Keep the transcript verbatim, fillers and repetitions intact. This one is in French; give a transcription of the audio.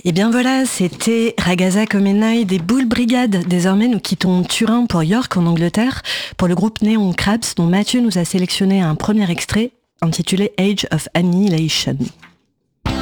Et bien voilà, c'était Ragazza come noi des Bull Brigade. Désormais, nous quittons Turin pour York en Angleterre pour le groupe Neon Crabs dont Mathieu nous a sélectionné un premier extrait intitulé Age of Annihilation.